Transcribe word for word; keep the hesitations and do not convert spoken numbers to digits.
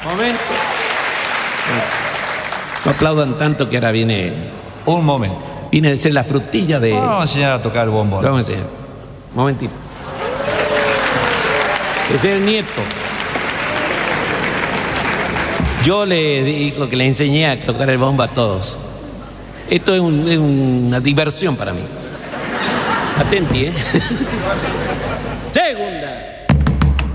Momento. No aplaudan tanto que ahora viene. Un momento. Viene a ser la frutilla de. Vamos a enseñar a tocar el bombón. Vamos a enseñar. Momentito. Es el nieto. Yo le digo que le enseñé a tocar el bombo a todos. Esto es, un, es una diversión para mí. Atenti, ¿eh? Segundo.